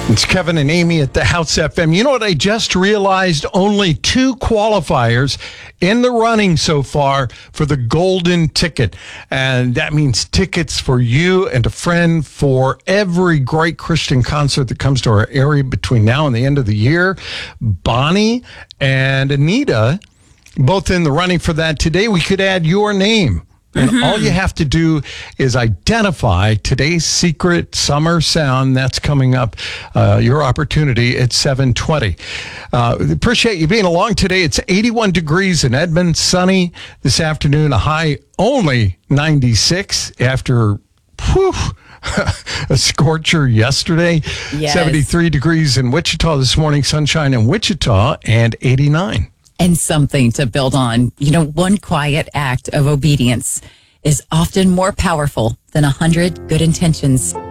It's Kevin and Amy at the House FM. You know what I just realized? Only 2 qualifiers in the running so far for the golden ticket. And that means tickets for you and a friend for every great Christian concert that comes to our area between now and the end of the year. Bonnie and Anita, both in the running for that today. We could add your name. And all you have to do is identify today's secret summer sound. That's coming up, your opportunity at 7:20. Appreciate you being along today. It's 81 degrees in Edmond, sunny this afternoon, a high only 96 after a scorcher yesterday. Yes. 73 degrees in Wichita this morning, sunshine in Wichita, and 89. And something to build on. You know, one quiet act of obedience is often more powerful than 100 good intentions.